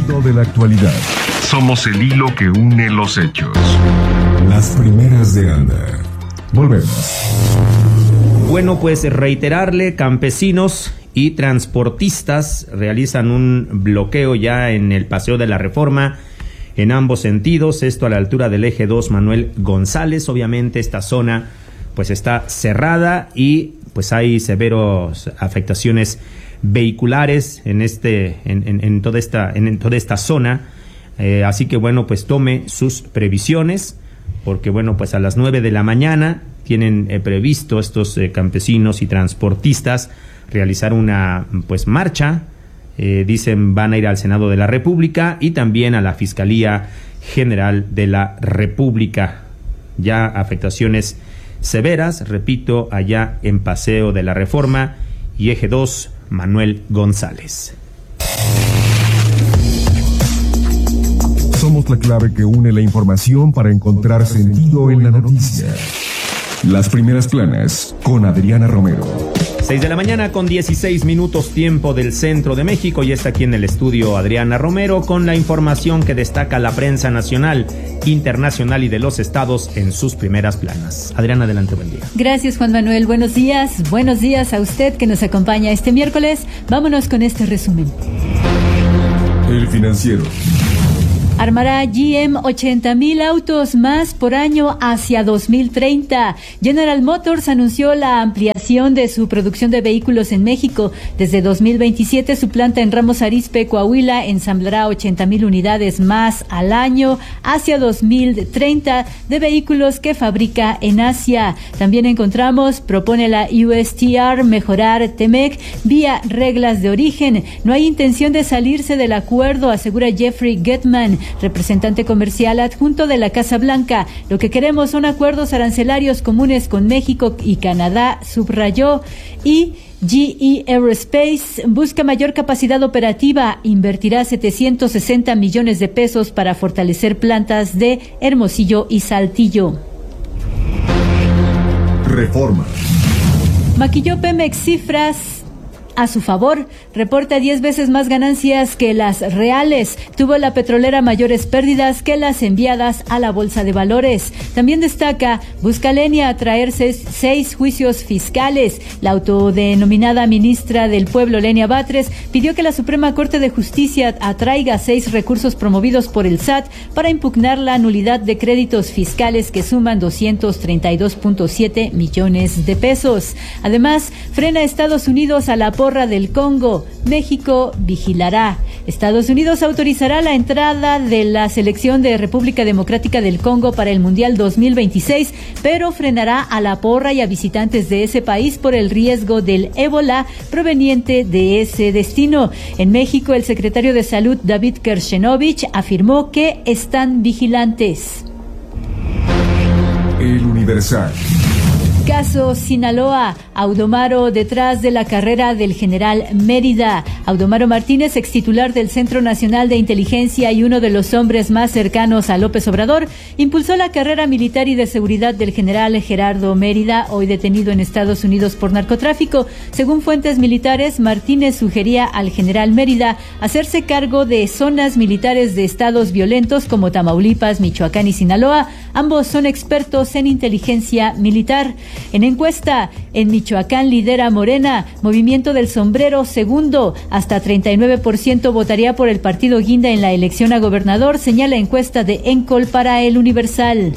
hilo de la actualidad. Somos el hilo que une los hechos. Las primeras de Anda. Volvemos. Bueno, pues reiterarle, campesinos y transportistas realizan un bloqueo ya en el Paseo de la Reforma en ambos sentidos, esto a la altura del eje 2 Manuel González. Obviamente esta zona pues está cerrada y pues hay severas afectaciones vehiculares en toda esta zona, así que bueno, pues tome sus previsiones, porque bueno, pues a las 9 de la mañana tienen previsto estos campesinos y transportistas realizar una pues marcha. Dicen van a ir al Senado de la República y también a la Fiscalía General de la República. Ya afectaciones severas, repito, allá en Paseo de la Reforma y eje 2 Manuel González. Somos la clave que une la información para encontrar sentido en la noticia. Las primeras planas con Adriana Romero. 6 de la mañana con 16 minutos, tiempo del centro de México, y está aquí en el estudio Adriana Romero con la información que destaca la prensa nacional, internacional y de los estados en sus primeras planas. Adriana, adelante, buen día. Gracias, Juan Manuel. Buenos días a usted que nos acompaña este miércoles. Vámonos con este resumen. El Financiero. Armará GM 80,000 autos más por año hacia 2030. General Motors anunció la ampliación de su producción de vehículos en México. Desde 2027, su planta en Ramos Arizpe, Coahuila, ensamblará 80,000 unidades más al año hacia 2030 de vehículos que fabrica en Asia. También propone la USTR mejorar TEMEC vía reglas de origen. No hay intención de salirse del acuerdo, asegura Jeffrey Getman, representante comercial adjunto de la Casa Blanca. Lo que queremos son acuerdos arancelarios comunes con México y Canadá, subrayó. Y GE Aerospace busca mayor capacidad operativa, invertirá 760 millones de pesos para fortalecer plantas de Hermosillo y Saltillo. Reforma. Maquilló Pemex cifras a su favor, reporta 10 veces más ganancias que las reales. Tuvo la petrolera mayores pérdidas que las enviadas a la Bolsa de Valores. También destaca, busca Lenia atraerse 6 juicios fiscales. La autodenominada ministra del Pueblo, Lenia Batres, pidió que la Suprema Corte de Justicia atraiga 6 recursos promovidos por el SAT para impugnar la nulidad de créditos fiscales que suman 232.7 millones de pesos. Además, frena a Estados Unidos a la porra del Congo. México vigilará. Estados Unidos autorizará la entrada de la selección de República Democrática del Congo para el Mundial 2026, pero frenará a la porra y a visitantes de ese país por el riesgo del ébola proveniente de ese destino. En México, el secretario de Salud, David Kershenovich, afirmó que están vigilantes. El Universal. Caso Sinaloa, Audomaro detrás de la carrera del general Mérida. Audomaro Martínez, extitular del Centro Nacional de Inteligencia y uno de los hombres más cercanos a López Obrador, impulsó la carrera militar y de seguridad del general Gerardo Mérida, hoy detenido en Estados Unidos por narcotráfico. Según fuentes militares, Martínez sugería al general Mérida hacerse cargo de zonas militares de estados violentos como Tamaulipas, Michoacán y Sinaloa. Ambos son expertos en inteligencia militar. En encuesta, en Michoacán lidera Morena, Movimiento del Sombrero segundo, hasta 39% votaría por el partido Guinda en la elección a gobernador, señala encuesta de Encol para El Universal.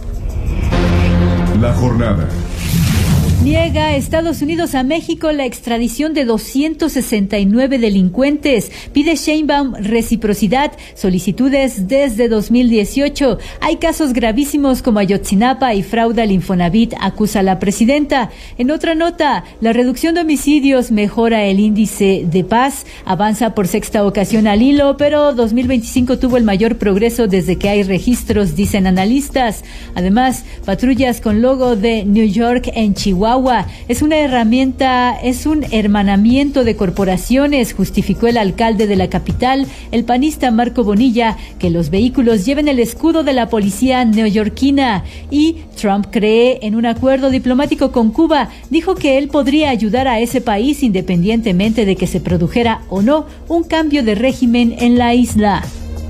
La jornada. Niega Estados Unidos a México la extradición de 269 delincuentes. Pide Sheinbaum reciprocidad, solicitudes desde 2018. Hay casos gravísimos como Ayotzinapa y fraude al Infonavit, acusa la presidenta. En otra nota, la reducción de homicidios mejora el índice de paz, avanza por sexta ocasión al hilo, pero 2025 tuvo el mayor progreso desde que hay registros, dicen analistas. Además, patrullas con logo de New York en Chihuahua Chihuahua. Es una herramienta, es un hermanamiento de corporaciones, justificó el alcalde de la capital, el panista Marco Bonilla, que los vehículos lleven el escudo de la policía neoyorquina. Y Trump cree en un acuerdo diplomático con Cuba. Dijo que él podría ayudar a ese país independientemente de que se produjera o no un cambio de régimen en la isla.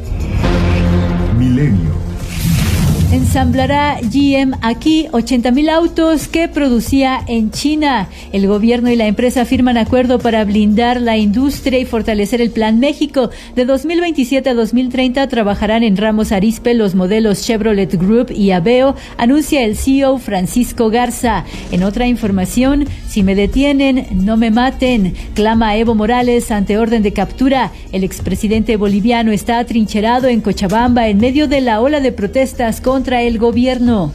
Milenio. Ensamblará GM aquí 80,000 autos que producía en China. El gobierno y la empresa firman acuerdo para blindar la industria y fortalecer el Plan México. De 2027 a 2030 trabajarán en Ramos Arizpe los modelos Chevrolet Group y Aveo, anuncia el CEO Francisco Garza. En otra información, si me detienen, no me maten, clama Evo Morales ante orden de captura. El expresidente boliviano está atrincherado en Cochabamba en medio de la ola de protestas contra el gobierno.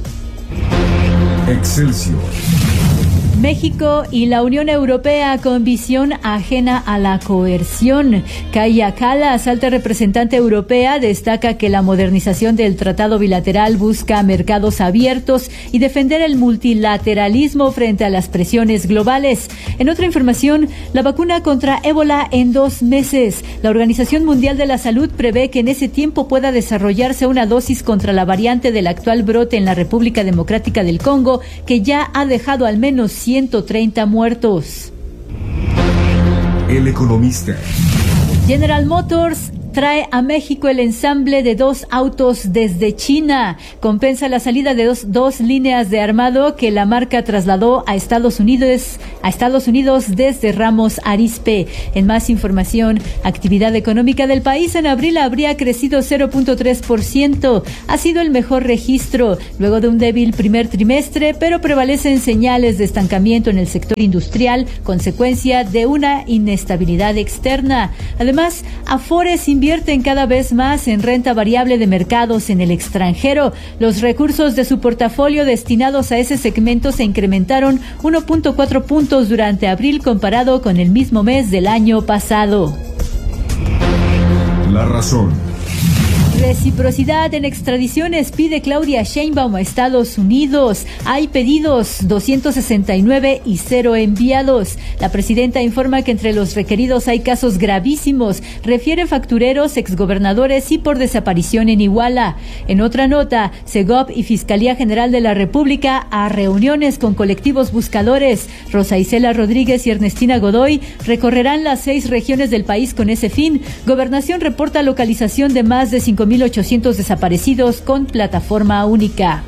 Excelsior. México y la Unión Europea con visión ajena a la coerción. Kaja Kallas, alta representante europea, destaca que la modernización del tratado bilateral busca mercados abiertos y defender el multilateralismo frente a las presiones globales. En otra información, la vacuna contra ébola en 2 meses. La Organización Mundial de la Salud prevé que en ese tiempo pueda desarrollarse una dosis contra la variante del actual brote en la República Democrática del Congo, que ya ha dejado al menos 130 muertos. El Economista. General Motors trae a México el ensamble de 2 autos desde China. Compensa la salida de dos líneas de armado que la marca trasladó a Estados Unidos desde Ramos Arizpe. En más información, actividad económica del país en abril habría crecido 0.3%. Ha sido el mejor registro luego de un débil primer trimestre, pero prevalecen señales de estancamiento en el sector industrial, consecuencia de una inestabilidad externa. Además, Afores invierten cada vez más en renta variable de mercados en el extranjero. Los recursos de su portafolio destinados a ese segmento se incrementaron 1.4 puntos durante abril comparado con el mismo mes del año pasado. La razón. Reciprocidad en extradiciones pide Claudia Sheinbaum a Estados Unidos. Hay pedidos 269 y 0 enviados. La presidenta informa que entre los requeridos hay casos gravísimos. Refiere factureros, exgobernadores y por desaparición en Iguala. En otra nota, Segov y Fiscalía General de la República a reuniones con colectivos buscadores. Rosa Isela Rodríguez y Ernestina Godoy recorrerán las 6 regiones del país con ese fin. Gobernación reporta localización de más de 5,800 desaparecidos con plataforma única.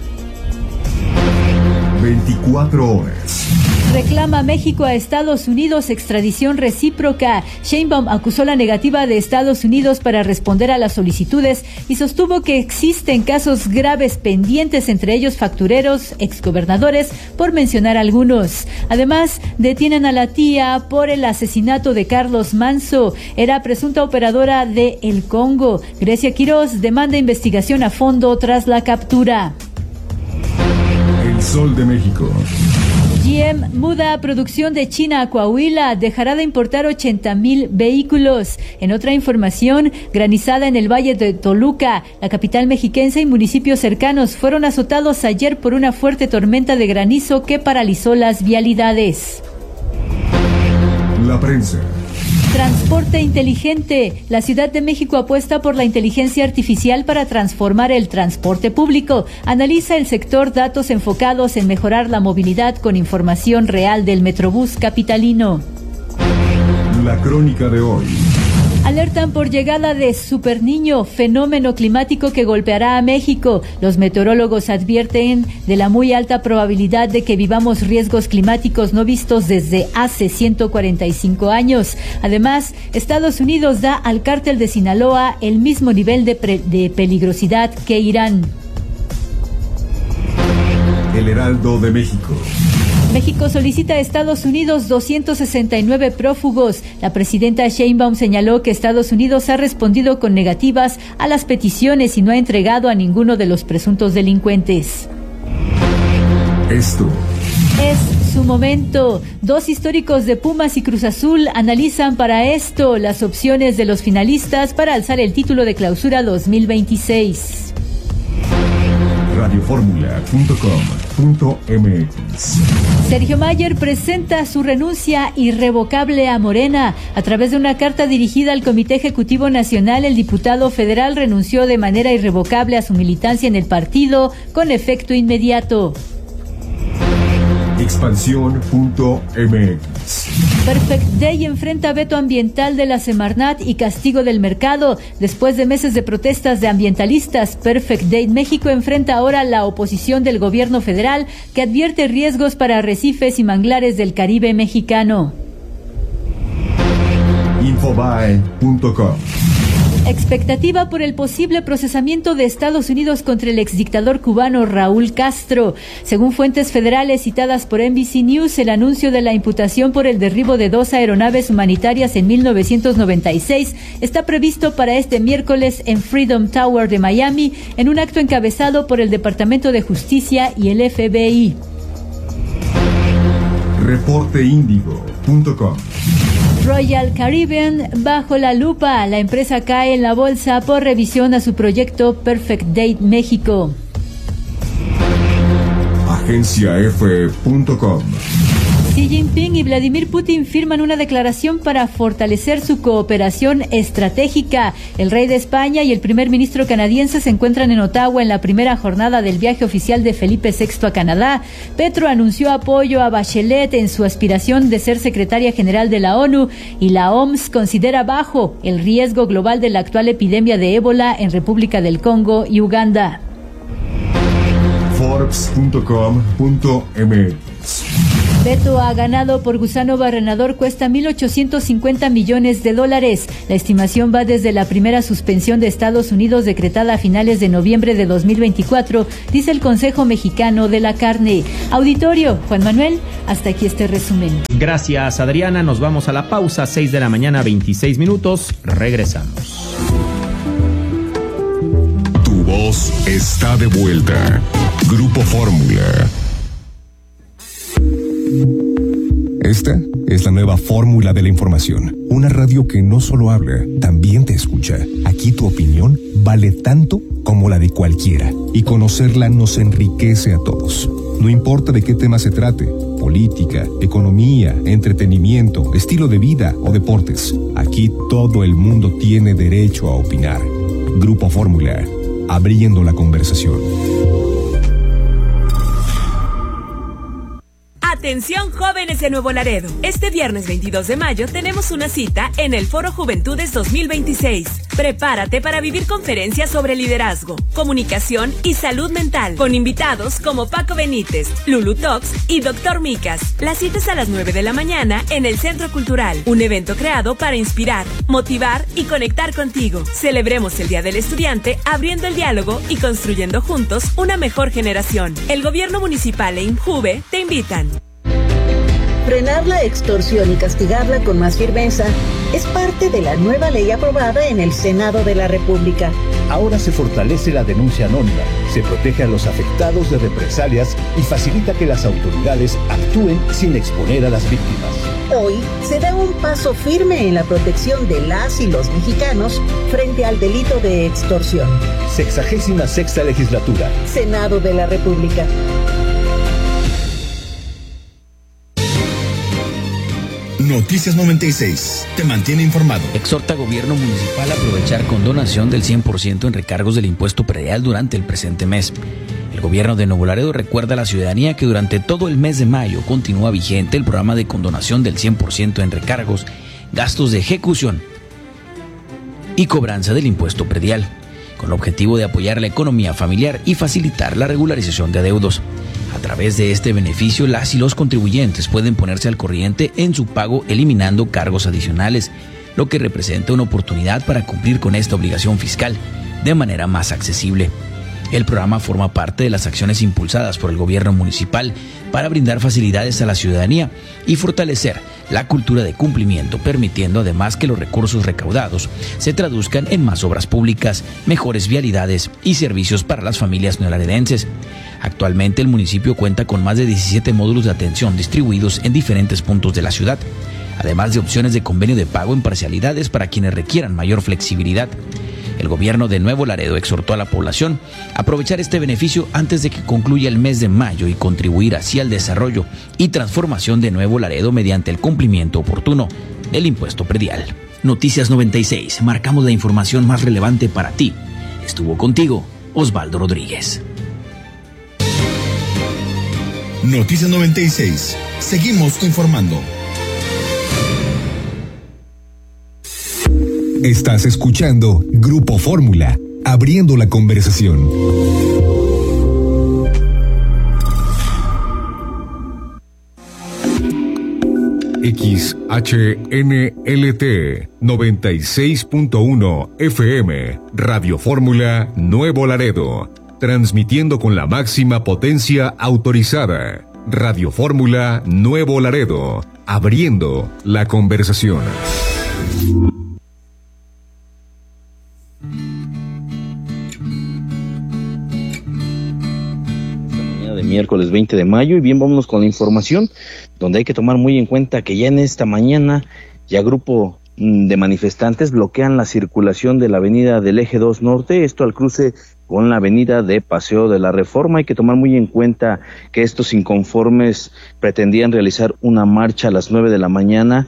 24 horas. Reclama México a Estados Unidos extradición recíproca. Sheinbaum acusó la negativa de Estados Unidos para responder a las solicitudes y sostuvo que existen casos graves pendientes, entre ellos factureros, exgobernadores, por mencionar algunos. Además, detienen a la tía por el asesinato de Carlos Manso. Era presunta operadora de El Congo. Grecia Quirós demanda investigación a fondo tras la captura. El Sol de México. GM muda producción de China a Coahuila, dejará de importar 80,000 vehículos. En otra información, granizada en el Valle de Toluca, la capital mexiquense y municipios cercanos fueron azotados ayer por una fuerte tormenta de granizo que paralizó las vialidades. La prensa. Transporte inteligente. La Ciudad de México apuesta por la inteligencia artificial para transformar el transporte público. Analiza el sector datos enfocados en mejorar la movilidad con información real del Metrobús capitalino. La crónica de hoy. Alertan por llegada de Superniño, fenómeno climático que golpeará a México. Los meteorólogos advierten de la muy alta probabilidad de que vivamos riesgos climáticos no vistos desde hace 145 años. Además, Estados Unidos da al cártel de Sinaloa el mismo nivel de peligrosidad que Irán. El Heraldo de México. México solicita a Estados Unidos 269 prófugos. La presidenta Sheinbaum señaló que Estados Unidos ha respondido con negativas a las peticiones y no ha entregado a ninguno de los presuntos delincuentes. Esto es su momento. 2 históricos de Pumas y Cruz Azul analizan para esto las opciones de los finalistas para alzar el título de Clausura 2026. radioformula.com.mx. Sergio Mayer presenta su renuncia irrevocable a Morena. A través de una carta dirigida al Comité Ejecutivo Nacional, el diputado federal renunció de manera irrevocable a su militancia en el partido con efecto inmediato. Expansión.mx. Perfect Day enfrenta veto ambiental de la Semarnat y castigo del mercado. Después de meses de protestas de ambientalistas, Perfect Day México enfrenta ahora la oposición del gobierno federal, que advierte riesgos para arrecifes y manglares del Caribe mexicano. Infobae.com. Expectativa por el posible procesamiento de Estados Unidos contra el exdictador cubano Raúl Castro. Según fuentes federales citadas por NBC News, el anuncio de la imputación por el derribo de 2 aeronaves humanitarias en 1996 está previsto para este miércoles en Freedom Tower de Miami, en un acto encabezado por el Departamento de Justicia y el FBI. Reporteindigo.com. Royal Caribbean bajo la lupa. La empresa cae en la bolsa por revisión a su proyecto Perfect Day México. Agenciaf.com. Xi Jinping y Vladimir Putin firman una declaración para fortalecer su cooperación estratégica. El rey de España y el primer ministro canadiense se encuentran en Ottawa en la primera jornada del viaje oficial de Felipe VI a Canadá. Petro anunció apoyo a Bachelet en su aspiración de ser secretaria general de la ONU, y la OMS considera bajo el riesgo global de la actual epidemia de ébola en República del Congo y Uganda. Forbes.com.mx. Veto a ganado por gusano barrenador cuesta $1,850 millones. La estimación va desde la primera suspensión de Estados Unidos decretada a finales de noviembre de 2024, dice el Consejo Mexicano de la Carne. Auditorio, Juan Manuel, hasta aquí este resumen. Gracias, Adriana. Nos vamos a la pausa, 6 de la mañana, 26 minutos. Regresamos. Tu voz está de vuelta. Grupo Fórmula. Esta es la nueva fórmula de la información. Una radio que no solo habla, también te escucha. Aquí tu opinión vale tanto como la de cualquiera. Y conocerla nos enriquece a todos. No importa de qué tema se trate: política, economía, entretenimiento, estilo de vida o deportes. Aquí todo el mundo tiene derecho a opinar. Grupo Fórmula, abriendo la conversación. Atención jóvenes de Nuevo Laredo. Este viernes 22 de mayo tenemos una cita en el Foro Juventudes 2026. Prepárate para vivir conferencias sobre liderazgo, comunicación y salud mental, con invitados como Paco Benítez, Lulu Tox y Dr. Micas. La cita es a las 9 de la mañana en el Centro Cultural, un evento creado para inspirar, motivar y conectar contigo. Celebremos el Día del Estudiante abriendo el diálogo y construyendo juntos una mejor generación. El Gobierno Municipal e INJUVE te invitan. Frenar la extorsión y castigarla con más firmeza es parte de la nueva ley aprobada en el Senado de la República. Ahora se fortalece la denuncia anónima, se protege a los afectados de represalias y facilita que las autoridades actúen sin exponer a las víctimas. Hoy se da un paso firme en la protección de las y los mexicanos frente al delito de extorsión. 66ª Legislatura. Senado de la República. Noticias 96. Te mantiene informado. Exhorta gobierno municipal a aprovechar condonación del 100% en recargos del impuesto predial durante el presente mes. El gobierno de Nuevo Laredo recuerda a la ciudadanía que durante todo el mes de mayo continúa vigente el programa de condonación del 100% en recargos, gastos de ejecución y cobranza del impuesto predial, con el objetivo de apoyar la economía familiar y facilitar la regularización de adeudos. A través de este beneficio, las y los contribuyentes pueden ponerse al corriente en su pago eliminando cargos adicionales, lo que representa una oportunidad para cumplir con esta obligación fiscal de manera más accesible. El programa forma parte de las acciones impulsadas por el gobierno municipal para brindar facilidades a la ciudadanía y fortalecer la cultura de cumplimiento, permitiendo además que los recursos recaudados se traduzcan en más obras públicas, mejores vialidades y servicios para las familias neolaredenses. Actualmente el municipio cuenta con más de 17 módulos de atención distribuidos en diferentes puntos de la ciudad, además de opciones de convenio de pago en parcialidades para quienes requieran mayor flexibilidad. El gobierno de Nuevo Laredo exhortó a la población a aprovechar este beneficio antes de que concluya el mes de mayo y contribuir así al desarrollo y transformación de Nuevo Laredo mediante el cumplimiento oportuno del impuesto predial. Noticias 96, marcamos la información más relevante para ti. Estuvo contigo Osvaldo Rodríguez. Noticias 96. Seguimos informando. Estás escuchando Grupo Fórmula, abriendo la conversación. XHNLT 96.1 FM, Radio Fórmula Nuevo Laredo, transmitiendo con la máxima potencia autorizada. Radio Fórmula Nuevo Laredo, abriendo la conversación. Miércoles 20 de mayo, y bien, vámonos con la información, donde hay que tomar muy en cuenta que ya en esta mañana ya grupo de manifestantes bloquean la circulación de la avenida del Eje 2 Norte, esto al cruce con la avenida de Paseo de la Reforma. Hay que tomar muy en cuenta que estos inconformes pretendían realizar una marcha a las 9 de la mañana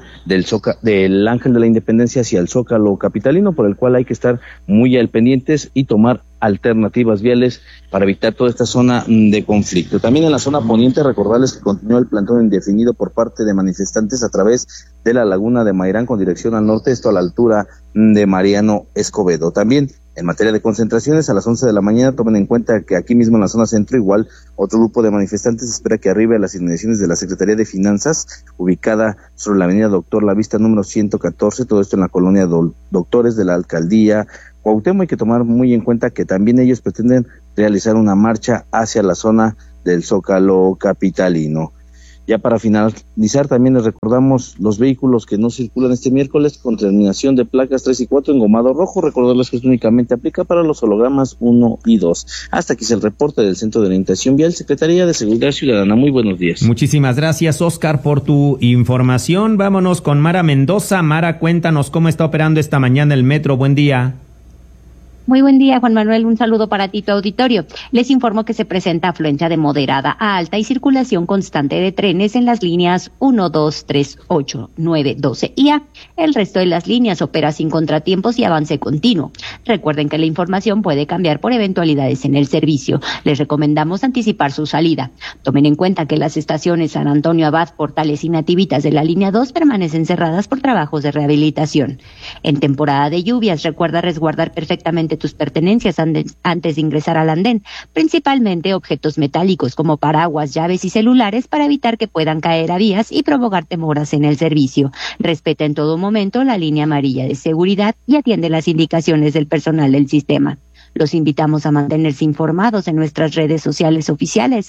del Ángel de la Independencia hacia el Zócalo capitalino, por el cual hay que estar muy al pendientes y tomar alternativas viales para evitar toda esta zona de conflicto. También en la zona poniente, recordarles que continúa el plantón indefinido por parte de manifestantes a través de la laguna de Mairán con dirección al norte, esto a la altura de Mariano Escobedo. También en materia de concentraciones, a las 11 de la mañana, tomen en cuenta que aquí mismo en la zona centro, igual, otro grupo de manifestantes espera que arribe a las inmediaciones de la Secretaría de Finanzas, ubicada sobre la avenida Doctor Lavista número 114, todo esto en la colonia Doctores de la Alcaldía Cuauhtémoc. Hay que tomar muy en cuenta que también ellos pretenden realizar una marcha hacia la zona del Zócalo capitalino. Ya para finalizar, también les recordamos los vehículos que no circulan este miércoles con terminación de placas 3 y 4 engomado rojo. Recordarles que esto únicamente aplica para los hologramas 1 y 2. Hasta aquí es el reporte del Centro de Orientación Vial, Secretaría de Seguridad Ciudadana. Muy buenos días. Muchísimas gracias, Oscar, por tu información. Vámonos con Mara Mendoza. Mara, cuéntanos cómo está operando esta mañana el metro. Buen día. Muy buen día, Juan Manuel. Un saludo para ti, tu auditorio. Les informo que se presenta afluencia de moderada a alta y circulación constante de trenes en las líneas 1, 2, 3, 8, 9, 12 y A. El resto de las líneas opera sin contratiempos y avance continuo. Recuerden que la información puede cambiar por eventualidades en el servicio. Les recomendamos anticipar su salida. Tomen en cuenta que las estaciones San Antonio Abad, Portales y Nativitas de la línea 2 permanecen cerradas por trabajos de rehabilitación. En temporada de lluvias, recuerda resguardar perfectamente tus pertenencias antes de ingresar al andén, principalmente objetos metálicos como paraguas, llaves y celulares para evitar que puedan caer a vías y provocar demoras en el servicio. Respeta en todo momento la línea amarilla de seguridad y atiende las indicaciones del personal del sistema. Los invitamos a mantenerse informados en nuestras redes sociales oficiales,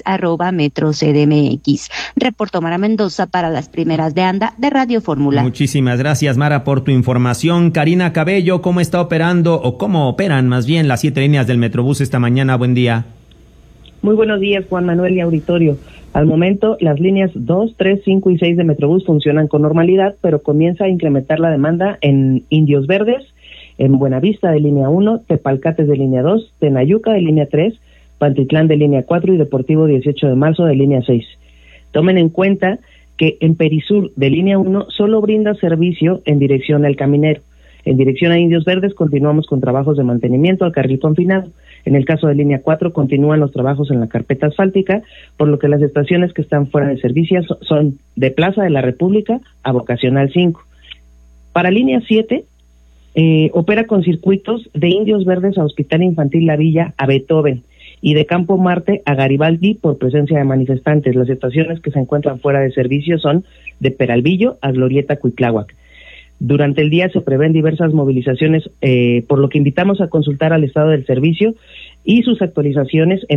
@MetroCDMX. Reportó Mara Mendoza para las primeras de anda de Radio Fórmula. Muchísimas gracias, Mara, por tu información. Karina Cabello, ¿cómo está operando o cómo operan más bien las 7 líneas del Metrobús esta mañana? Buen día. Muy buenos días, Juan Manuel y auditorio. Al momento, las líneas 2, 3, 5 y 6 de Metrobús funcionan con normalidad, pero comienza a incrementar la demanda en Indios Verdes, en Buenavista de línea 1, Tepalcates de línea 2, Tenayuca de línea 3, Pantitlán de línea 4 y Deportivo 18 de marzo de línea 6. Tomen en cuenta que en Perisur de línea 1 solo brinda servicio en dirección al Caminero. En dirección a Indios Verdes continuamos con trabajos de mantenimiento al carril confinado. En el caso de línea 4 continúan los trabajos en la carpeta asfáltica, por lo que las estaciones que están fuera de servicio son de Plaza de la República a Vocacional 5. Para línea 7, opera con circuitos de Indios Verdes a Hospital Infantil La Villa a Beethoven y de Campo Marte a Garibaldi por presencia de manifestantes. Las estaciones que se encuentran fuera de servicio son de Peralvillo a Glorieta Cuitláhuac. Durante el día se prevén diversas movilizaciones, por lo que invitamos a consultar al estado del servicio y sus actualizaciones en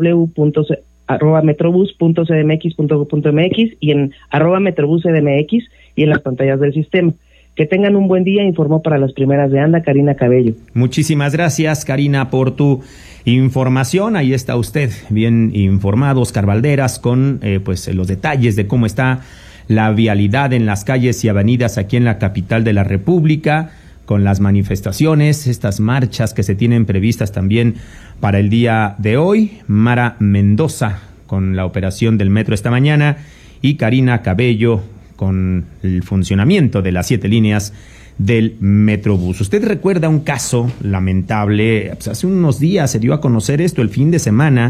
www.metrobus.cdmx.gov.mx y en @metrobuscdmx y en las pantallas del sistema. Que tengan un buen día, informó para las primeras de anda Karina Cabello. Muchísimas gracias, Karina, por tu información. Ahí está usted bien informado, Oscar Valderas, con los detalles de cómo está la vialidad en las calles y avenidas aquí en la capital de la República. con las manifestaciones, estas marchas que se tienen previstas también para el día de hoy. Mara Mendoza con la operación del metro esta mañana y Karina Cabello con el funcionamiento de las 7 líneas del Metrobús. Usted recuerda un caso lamentable, pues hace unos días se dio a conocer esto, el fin de semana,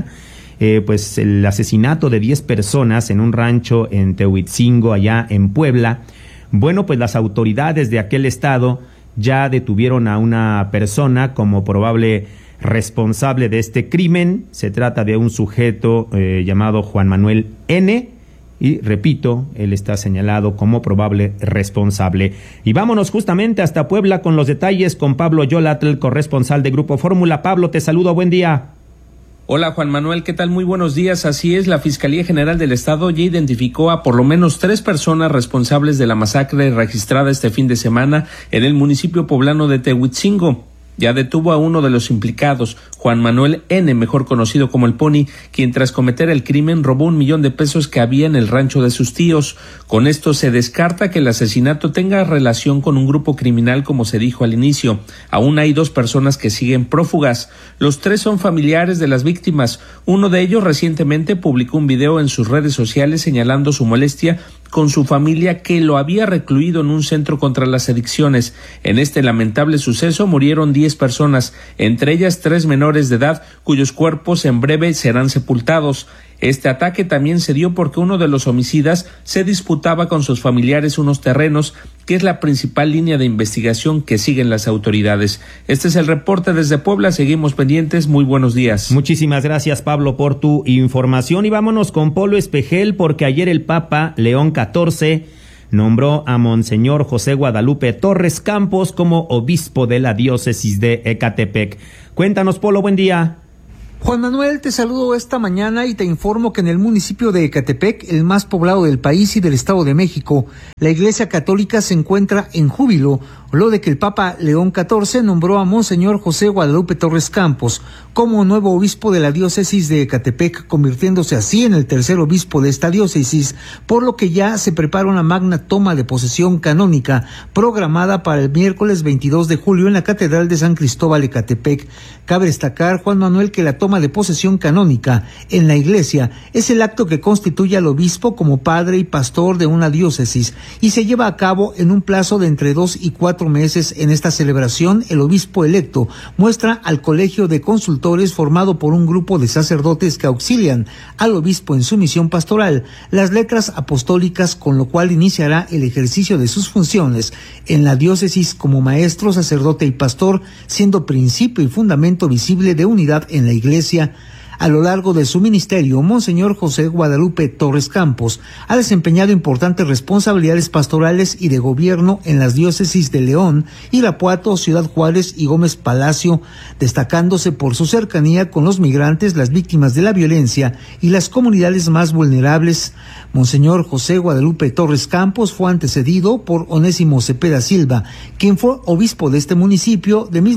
pues el asesinato de 10 personas en un rancho en Tehuitzingo, allá en Puebla. Bueno, pues las autoridades de aquel estado ya detuvieron a una persona como probable responsable de este crimen. Se trata de un sujeto llamado Juan Manuel N., y repito, él está señalado como probable responsable. Y vámonos justamente hasta Puebla con los detalles con Pablo Yolatl, corresponsal de Grupo Fórmula. Pablo, te saludo, buen día. Hola Juan Manuel, ¿qué tal? Muy buenos días. Así es, la Fiscalía General del Estado ya identificó a por lo menos 3 personas responsables de la masacre registrada este fin de semana en el municipio poblano de Tehuitzingo. Ya detuvo a uno de los implicados, Juan Manuel N., mejor conocido como el Pony, quien tras cometer el crimen robó $1 millón que había en el rancho de sus tíos. Con esto se descarta que el asesinato tenga relación con un grupo criminal, como se dijo al inicio. Aún hay 2 personas que siguen prófugas. Los 3 son familiares de las víctimas. Uno de ellos recientemente publicó un video en sus redes sociales señalando su molestia con su familia, que lo había recluido en un centro contra las adicciones. En este lamentable suceso murieron 10 personas, entre ellas 3 menores de edad, cuyos cuerpos en breve serán sepultados. Este ataque también se dio porque uno de los homicidas se disputaba con sus familiares unos terrenos, que es la principal línea de investigación que siguen las autoridades. Este es el reporte desde Puebla, seguimos pendientes, muy buenos días. Muchísimas gracias, Pablo, por tu información, y vámonos con Polo Espejel, porque ayer el Papa León XIV nombró a Monseñor José Guadalupe Torres Campos como obispo de la diócesis de Ecatepec. Cuéntanos, Polo, buen día. Juan Manuel, te saludo esta mañana y te informo que en el municipio de Ecatepec, el más poblado del país y del Estado de México, la Iglesia Católica se encuentra en júbilo, lo de que el Papa León XIV nombró a Monseñor José Guadalupe Torres Campos como nuevo obispo de la diócesis de Ecatepec, convirtiéndose así en el 3er obispo de esta diócesis, por lo que ya se prepara una magna toma de posesión canónica programada para el miércoles 22 de julio en la Catedral de San Cristóbal Ecatepec. Cabe destacar, Juan Manuel, que la toma de posesión canónica en la Iglesia es el acto que constituye al obispo como padre y pastor de una diócesis y se lleva a cabo en un plazo de entre 2 y 4 meses. En esta celebración, el obispo electo muestra al colegio de consultores formado por un grupo de sacerdotes que auxilian al obispo en su misión pastoral las letras apostólicas, con lo cual iniciará el ejercicio de sus funciones en la diócesis como maestro, sacerdote y pastor, siendo principio y fundamento visible de unidad en la Iglesia. A lo largo de su ministerio, Monseñor José Guadalupe Torres Campos ha desempeñado importantes responsabilidades pastorales y de gobierno en las diócesis de León, Irapuato, Ciudad Juárez y Gómez Palacio, destacándose por su cercanía con los migrantes, las víctimas de la violencia y las comunidades más vulnerables. Monseñor José Guadalupe Torres Campos fue antecedido por Onésimo Cepeda Silva, quien fue obispo de este municipio de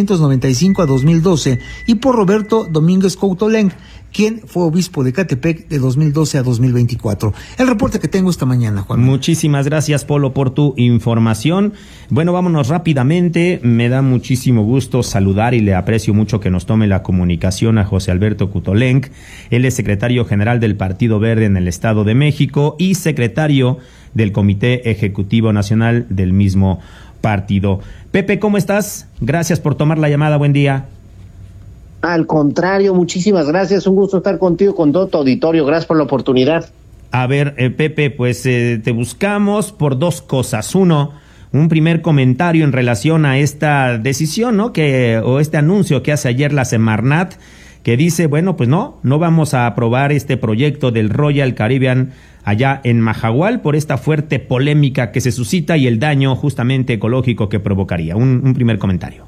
1995 a 2012, y por Roberto Domínguez Coutolenc, quien fue obispo de Ecatepec de 2012 a 2024. El reporte que tengo esta mañana, Juan. Muchísimas gracias, Polo, por tu información. Bueno, vámonos rápidamente. Me da muchísimo gusto saludar y le aprecio mucho que nos tome la comunicación a José Alberto Coutolenc. Él es secretario general del Partido Verde en el Estado de México y secretario del Comité Ejecutivo Nacional del mismo partido. Pepe, ¿cómo estás? Gracias por tomar la llamada. Buen día. Al contrario, muchísimas gracias, un gusto estar contigo, con todo tu auditorio, gracias por la oportunidad. A ver, Pepe, pues te buscamos por 2 cosas. Uno, un primer comentario en relación a esta decisión, ¿no? O este anuncio que hace ayer la Semarnat, que dice, bueno, pues no vamos a aprobar este proyecto del Royal Caribbean allá en Mahahual por esta fuerte polémica que se suscita y el daño justamente ecológico que provocaría. Un primer comentario.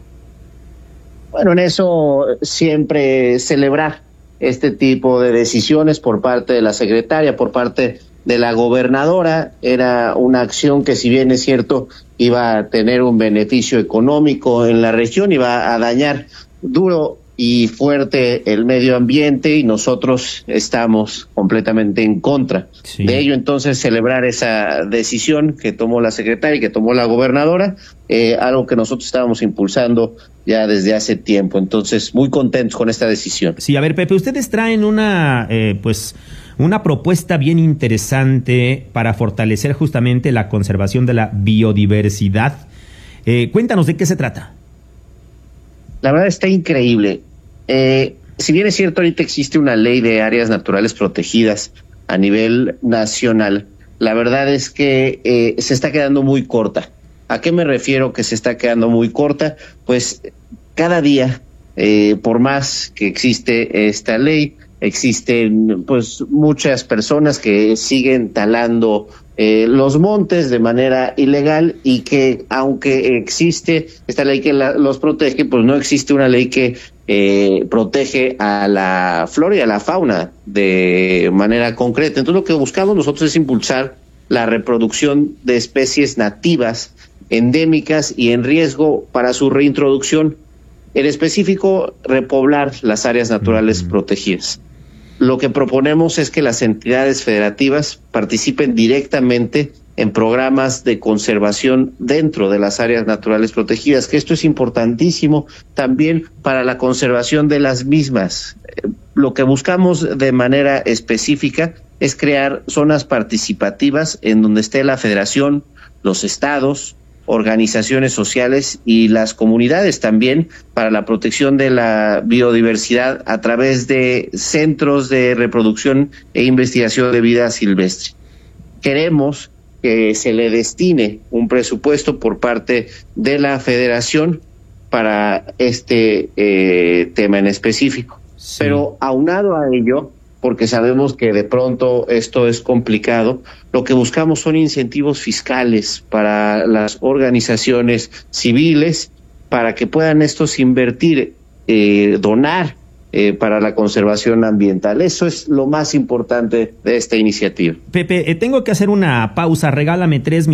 Bueno, en eso siempre celebrar este tipo de decisiones por parte de la secretaria, por parte de la gobernadora. Era una acción que, si bien es cierto, iba a tener un beneficio económico en la región, iba a dañar duro y fuerte el medio ambiente, y nosotros estamos completamente en contra de ello. Entonces, celebrar esa decisión que tomó la secretaria y que tomó la gobernadora, algo que nosotros estábamos impulsando ya desde hace tiempo. Entonces, muy contentos con esta decisión. Sí, a ver, Pepe, ustedes traen una propuesta bien interesante para fortalecer justamente la conservación de la biodiversidad. Cuéntanos de qué se trata. La verdad está increíble. Si bien es cierto, ahorita existe una ley de áreas naturales protegidas a nivel nacional, la verdad es que se está quedando muy corta. ¿A qué me refiero que se está quedando muy corta? Pues cada día, por más que existe esta ley, existen pues muchas personas que siguen talando los montes de manera ilegal, y que aunque existe esta ley que los protege, pues no existe una ley que protege a la flora y a la fauna de manera concreta. Entonces, lo que buscamos nosotros es impulsar la reproducción de especies nativas, endémicas y en riesgo para su reintroducción. En específico, repoblar las áreas naturales protegidas. Lo que proponemos es que las entidades federativas participen directamente en programas de conservación dentro de las áreas naturales protegidas, que esto es importantísimo también para la conservación de las mismas. Lo que buscamos de manera específica es crear zonas participativas en donde esté la federación, los estados, organizaciones sociales y las comunidades también, para la protección de la biodiversidad a través de centros de reproducción e investigación de vida silvestre. Queremos que se le destine un presupuesto por parte de la federación para este tema en específico. Sí. Pero aunado a ello, porque sabemos que de pronto esto es complicado, lo que buscamos son incentivos fiscales para las organizaciones civiles, para que puedan estos invertir, donar para la conservación ambiental. Eso es lo más importante de esta iniciativa. Pepe, tengo que hacer una pausa, regálame 3 minutos.